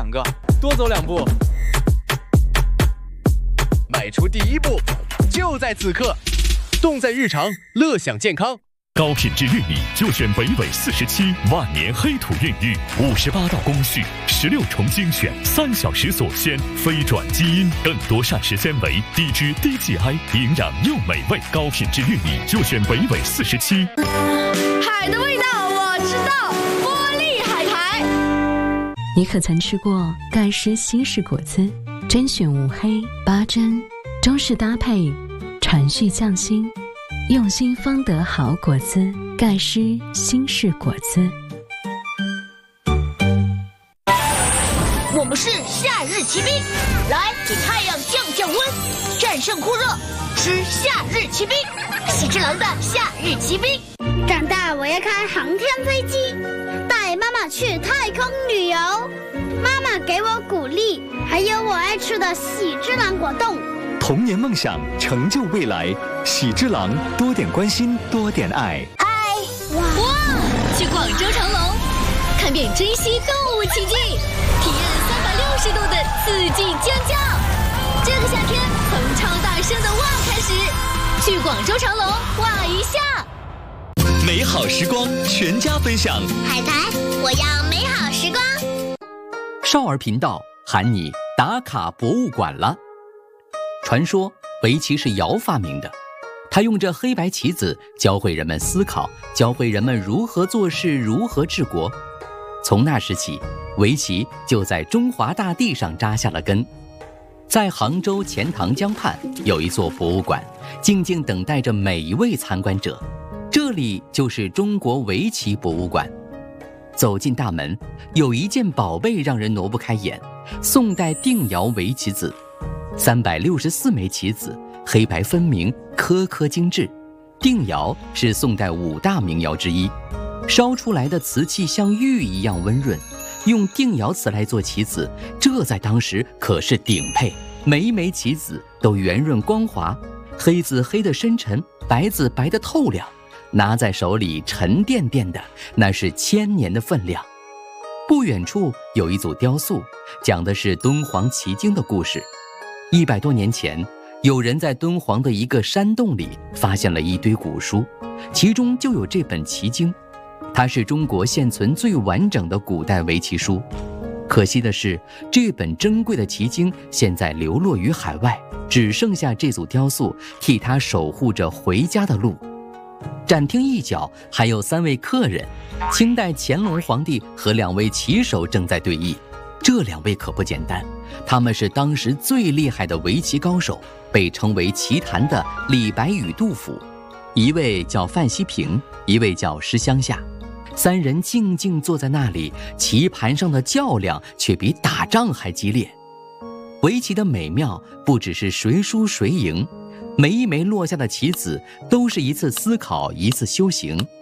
2个，多走2步。 迈出第1步，就在此刻。动在日常，乐享健康。 高品质玉米就选北纬47万年黑土孕育，58道工序，16重精选，3小时锁鲜，非转基因，更多膳食纤维，低脂低 GI， 营养又美味。高品质玉米就选北纬47。 海的味道我知道，玻璃海苔。 你可曾吃过盖诗西式果汁？甄选无黑8珍，中式搭配，传续匠心，用心方得好果汁。盖诗新式果汁。 我们是夏日骑兵，来给太阳降降温，战胜酷热，吃夏日骑兵，喜之郎的夏日骑兵。 长大我要开航天飞机，带妈妈去太空旅游。妈妈给我鼓励，还有我爱吃的喜之郎果冻。 童年梦想，成就未来。喜之郎，多点关心，多点爱。 嗨，哇！去广州长隆，看遍珍稀动物奇迹，体验360度的四季尖叫。这个夏天，从超大声的哇开始，去广州长隆哇一下。 美好时光，全家分享。 海苔，我要美好时光。 少儿频道喊你打卡博物馆了。传说围棋是尧发明的，他用这黑白棋子教会人们思考，教会人们如何做事，如何治国。从那时起，围棋就在中华大地上扎下了根。在杭州钱塘江畔有一座博物馆，静静等待着每一位参观者。这里就是中国围棋博物馆。走进大门，有一件宝贝让人挪不开眼：宋代定窑围棋子，364枚棋子，黑白分明，颗颗精致。定窑是宋代5大名窑之一，烧出来的瓷器像玉一样温润。用定窑瓷来做棋子，这在当时可是顶配。每一枚棋子都圆润光滑，黑子黑得深沉，白子白得透亮。拿在手里沉甸甸的，那是1000年的分量。不远处有一组雕塑，讲的是敦煌奇经的故事。100多年前，有人在敦煌的一个山洞里发现了一堆古书，其中就有这本奇经。它是中国现存最完整的古代围棋书。可惜的是，这本珍贵的奇经现在流落于海外，只剩下这组雕塑替它守护着回家的路。展厅一角还有3位客人，清代乾隆皇帝和2位棋手正在对弈。这2位可不简单，他们是当时最厉害的围棋高手，被称为棋坛的李白与杜甫。一位叫范希平，一位叫施乡下。3人静静坐在那里，棋盘上的较量却比打仗还激烈。围棋的美妙不只是谁输谁赢，每一枚落下的棋子都是一次思考，一次修行。